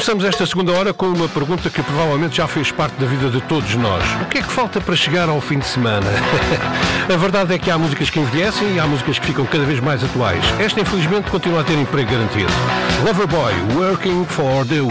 Começamos esta segunda hora com uma pergunta que provavelmente já fez parte da vida de todos nós. O que é que falta para chegar ao fim de semana? A verdade é que há músicas que envelhecem e há músicas que ficam cada vez mais atuais. Esta, infelizmente, continua a ter emprego garantido. Loverboy, Working for the